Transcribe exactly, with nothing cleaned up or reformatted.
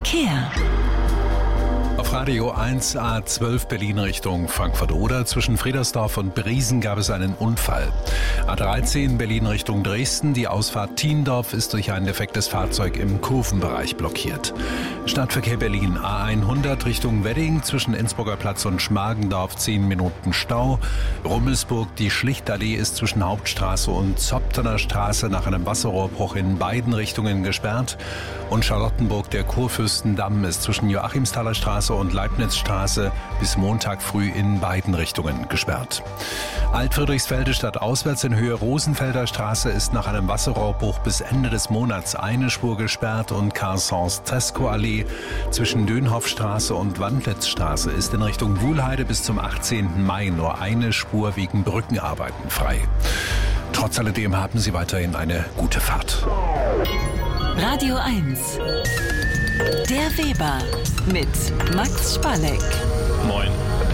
Verkehr. Auf Radio eins A zwölf Berlin Richtung Frankfurt-Oder. Zwischen Friedersdorf und Briesen gab es einen Unfall. A dreizehn Berlin Richtung Dresden. Die Ausfahrt Thiendorf ist durch ein defektes Fahrzeug im Kurvenbereich blockiert. Stadtverkehr Berlin A hundert Richtung Wedding. Zwischen Innsbrucker Platz und Schmargendorf zehn Minuten Stau. Rummelsburg, die Schlichtallee ist zwischen Hauptstraße und Zopftener Straße nach einem Wasserrohrbruch in beiden Richtungen gesperrt. Und Charlottenburg, der Kurfürstendamm, ist zwischen Joachimsthaler Straße und Leibnizstraße bis Montag früh in beiden Richtungen gesperrt. Alt-Friedrichsfelde stadtauswärts in Höhe Rosenfelder Straße ist nach einem Wasserrohrbruch bis Ende des Monats eine Spur gesperrt und Carsons-Tresco-Allee zwischen Dönhoffstraße und Wandlitzstraße ist in Richtung Wuhlheide bis zum achtzehnten Mai nur eine Spur wegen Brückenarbeiten frei. Trotz alledem haben Sie weiterhin eine gute Fahrt. Radio eins. Der Weber mit Max Spalleck. Moin.